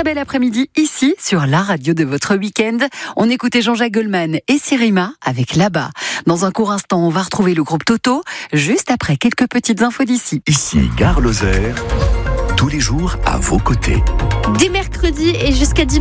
très bel après-midi ici sur la radio de votre week-end. On écoutait Jean-Jacques Goldman et Sirima avec Là-bas. Dans un court instant, on va retrouver le groupe Toto, juste après quelques petites infos d'ici. Ici, Gare Lozère, tous les jours à vos côtés. Dès mercredi et jusqu'à dimanche.